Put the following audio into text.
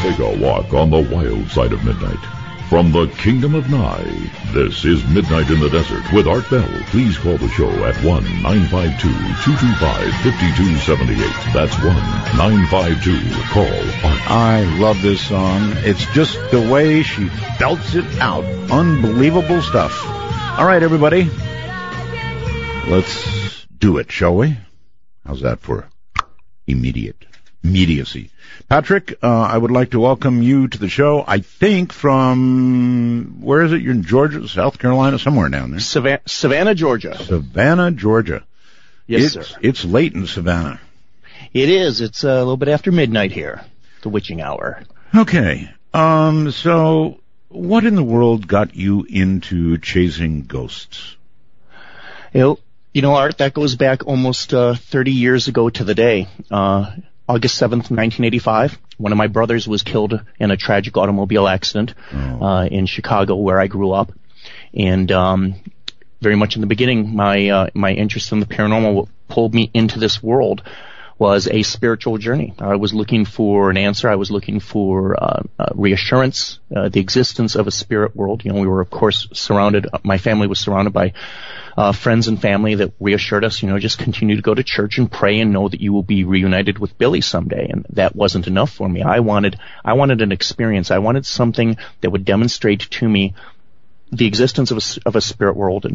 Take a walk on the wild side of midnight. From the Kingdom of Nye, this is Midnight in the Desert with Art Bell. Please call the show at 1-952-225-5278. That's 1-952-CALL-ART. I love this song. It's just the way she belts it out. Unbelievable stuff. All right, everybody. Let's do it, shall we? How's that for immediacy? Patrick, I would like to welcome you to the show. I think from, where is it? You're in Georgia, South Carolina, somewhere down there. Savannah, Georgia. Savannah, Georgia. Yes, sir. It's late in Savannah. It is. It's a little bit after midnight here, the witching hour. Okay. So what in the world got you into chasing ghosts? You know, Art, that goes back almost 30 years ago to the day. August 7th, 1985, one of my brothers was killed in a tragic automobile accident in Chicago, where I grew up. And very much in the beginning, my interest in the paranormal, what pulled me into this world, was a spiritual journey. I was looking for an answer. I was looking for reassurance, the existence of a spirit world. You know, we were, of course, my family was surrounded by friends and family that reassured us, you know, just continue to go to church and pray and know that you will be reunited with Billy someday. And that wasn't enough for me. I wanted an experience. I wanted something that would demonstrate to me the existence of a spirit world,